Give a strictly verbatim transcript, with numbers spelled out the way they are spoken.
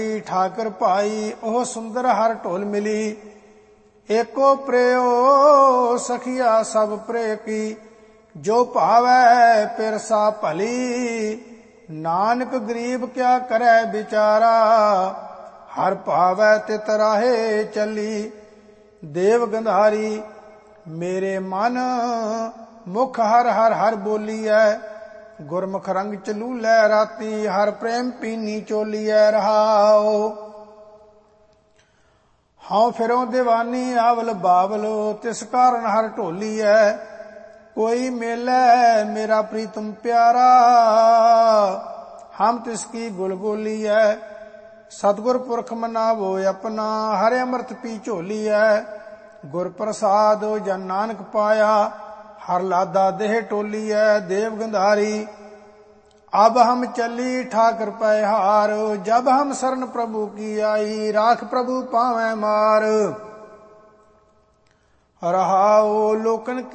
ਠਾਕਰ ਭਾਈ ਉਹ ਸੁੰਦਰ ਹਰ ਢੋਲ ਮਿਲੀ। ਏਕੋ ਪ੍ਰੇਓ ਸਖੀਆ ਸਭ ਪ੍ਰੇ ਕੀ, ਜੋ ਭਾਵੈ ਪਿਰਸਾ ਭਲੀ। ਨਾਨਕ ਗਰੀਬ ਕਿਆ ਕਰੈ ਵਿਚਾਰਾ, ਹਰ ਭਾਵੈ ਤਿਤ ਰਾਹੇ ਚੱਲੀ। ਦੇਵ ਗੰਧਾਰੀ ਮੇਰੇ ਮਨ, ਮੁਖ ਹਰ ਹਰ ਹਰ ਬੋਲੀਐ। ਗੁਰਮੁਖ ਰੰਗ ਚਲੂਲੈ ਰਾਤੀ, ਹਰ ਪ੍ਰੇਮ ਪੀਨੀ ਚੋਲੀਐ ਰਹਾਉ। ਹਉ ਫਿਰੋਂ ਦੀਵਾਨੀ ਆਵਲ ਬਾਵਲ, ਤਿਸ ਕਾਰਨ ਹਰ ਢੋਲੀਐ। ਕੋਈ ਮੇਲੈ ਮੇਰਾ ਪ੍ਰੀਤਮ ਪਿਆਰਾ, ਹਮ ਤਿਸ ਕੀ ਗੁਲ ਬੋਲੀਐ। ਸਤਿਗੁਰ ਪੁਰਖ ਮਨਾਵੋ ਆਪਣਾ, ਹਰਿ ਅੰਮ੍ਰਿਤ ਪੀ ਝੋਲੀਐ। ਗੁਰ ਪ੍ਰਸਾਦ ਜਨ ਨਾਨਕ ਪਾਇਆ, ਹਰ ਲਾਦਾ ਦੇਹ ਟੋਲੀਐ। ਦੇਵ ਗੰਧਾਰੀ ਅਬ ਹਮ ਚੱਲੀ ਠਾਕਰ ਪੈ ਹਾਰ, ਜਬ ਹਮ ਸਰਨ ਪ੍ਰਭु ਕੀ ਆਈ। ਰਾਖ ਪ੍ਰਭु ਪਾਵੈ ਮਾਰ, ਰਹਾਉ ਲੋਕਨ